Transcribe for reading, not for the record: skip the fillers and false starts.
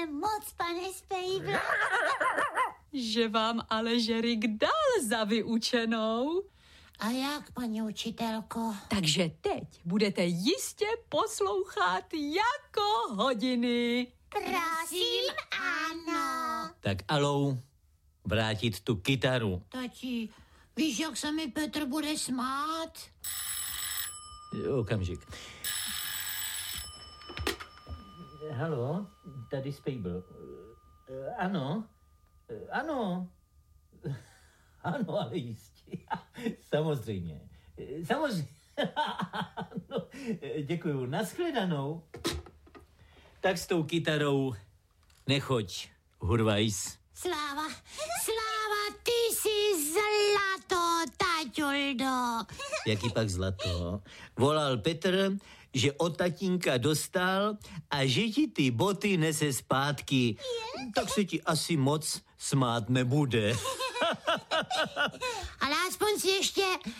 Moc, pane Spejbl. Že vám ale Žerik dal za vyučenou. A jak, paní učitelko? Takže teď budete jistě poslouchat jako hodiny. Prosím, ano. Tak alou, vrátit tu kytaru. Tati, víš, jak se mi Petr bude smát? Okamžik. Haló, tady Spejbl. Ano, ano, ano, ale jistě. Samozřejmě. No, děkuju, nashledanou. Tak s tou kytarou nechoď, hurvajs. Sláva, ty jsi zlato, taťuldo. Jaký pak zlato? Volal Petr, že od tatínka dostal a že ti ty boty nese zpátky. Tak se ti asi moc smát nebude. Ale aspoň si ještě